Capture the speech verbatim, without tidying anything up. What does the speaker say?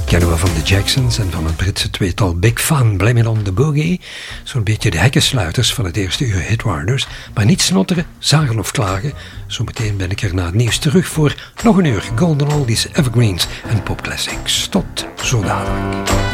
Kennen we van de Jacksons en van het Britse tweetal Big Fun, Blame It on the Boogie. Zo'n beetje de hekkensluiters van het eerste uur Hitwarders. Maar niet snotteren, zagen of klagen. Zometeen ben ik er na het nieuws terug voor nog een uur Golden Oldies, Evergreens en Popclassics. Tot zo dadelijk.